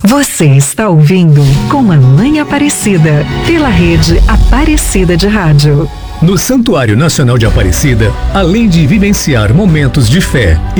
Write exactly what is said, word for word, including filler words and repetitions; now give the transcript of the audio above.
Você está ouvindo Com Mamãe Aparecida, pela rede Aparecida de Rádio. No Santuário Nacional de Aparecida, além de vivenciar momentos de fé